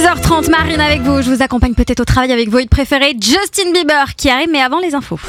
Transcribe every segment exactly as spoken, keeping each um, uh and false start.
heures trente, Marine avec vous. Je vous accompagne peut-être au travail avec vos hits préférés. Justin Bieber qui arrive, mais avant les infos.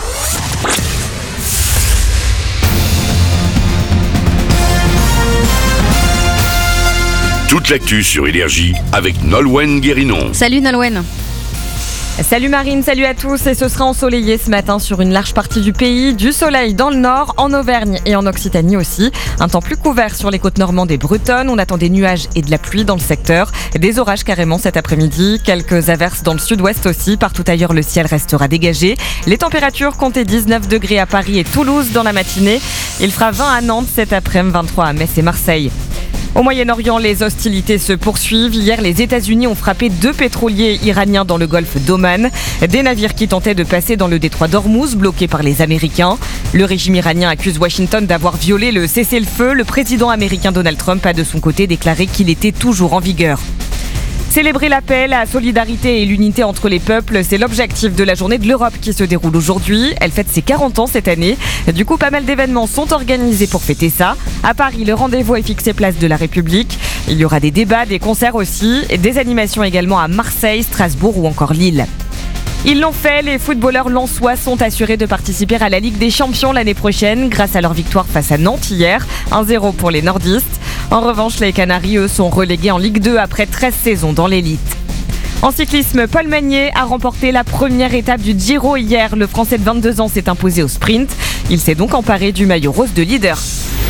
Toute l'actu sur Énergie avec Nolwenn Guérinon. Salut Nolwenn. Salut Marine, salut à tous. Et ce sera ensoleillé ce matin sur une large partie du pays. Du soleil dans le nord, en Auvergne et en Occitanie aussi. Un temps plus couvert sur les côtes normandes et bretonnes. On attend des nuages et de la pluie dans le secteur. Des orages carrément cet après-midi. Quelques averses dans le sud-ouest aussi. Partout ailleurs, le ciel restera dégagé. Les températures comptaient dix-neuf degrés à Paris et Toulouse dans la matinée. Il fera vingt à Nantes cet après-midi, vingt-trois à Metz et Marseille. Au Moyen-Orient, les hostilités se poursuivent. Hier, les États-Unis ont frappé deux pétroliers iraniens dans le golfe d'Oman. Des navires qui tentaient de passer dans le détroit d'Ormuz, bloqués par les Américains. Le régime iranien accuse Washington d'avoir violé le cessez-le-feu. Le président américain Donald Trump a de son côté déclaré qu'il était toujours en vigueur. Célébrer la paix, la solidarité et l'unité entre les peuples, c'est l'objectif de la journée de l'Europe qui se déroule aujourd'hui. Elle fête ses quarante ans cette année. Du coup, pas mal d'événements sont organisés pour fêter ça. À Paris, le rendez-vous est fixé place de la République. Il y aura des débats, des concerts aussi, et des animations également à Marseille, Strasbourg ou encore Lille. Ils l'ont fait, les footballeurs lensois sont assurés de participer à la Ligue des Champions l'année prochaine grâce à leur victoire face à Nantes hier, un zéro pour les nordistes. En revanche, les Canaries, eux, sont relégués en Ligue deux après treize saisons dans l'élite. En cyclisme, Paul Magnier a remporté la première étape du Giro hier. Le Français de vingt-deux ans s'est imposé au sprint. Il s'est donc emparé du maillot rose de leader.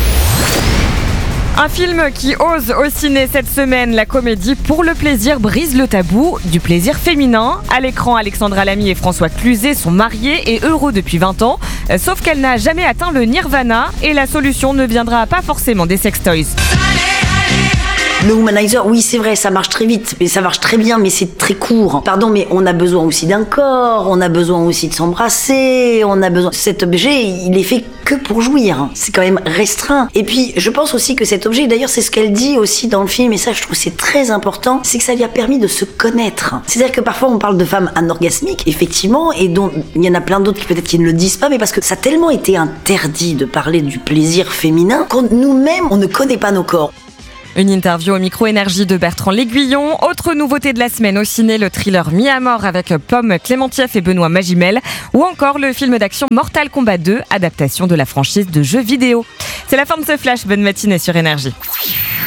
Un film qui ose au ciné cette semaine, la comédie Pour le plaisir brise le tabou du plaisir féminin. À l'écran, Alexandra Lamy et François Cluzet sont mariés et heureux depuis vingt ans. Sauf qu'elle n'a jamais atteint le nirvana et la solution ne viendra pas forcément des sextoys. Le womanizer, oui, c'est vrai, ça marche très vite, mais ça marche très bien, mais c'est très court. Pardon, mais on a besoin aussi d'un corps, on a besoin aussi de s'embrasser, on a besoin... Cet objet, il est fait que pour jouir. C'est quand même restreint. Et puis, je pense aussi que cet objet, d'ailleurs, c'est ce qu'elle dit aussi dans le film, et ça, je trouve c'est très important, c'est que ça lui a permis de se connaître. C'est-à-dire que parfois, on parle de femmes anorgasmiques, effectivement, et dont il y en a plein d'autres qui peut-être qui ne le disent pas, mais parce que ça a tellement été interdit de parler du plaisir féminin qu'on nous-mêmes, on ne connaît pas nos corps. Une interview au micro Énergie de Bertrand L'Aiguillon. Autre nouveauté de la semaine au ciné, le thriller Mis à mort avec Pomme Clémentieff et Benoît Magimel. Ou encore le film d'action Mortal Kombat deux, adaptation de la franchise de jeux vidéo. C'est la fin de ce flash. Bonne matinée sur Énergie.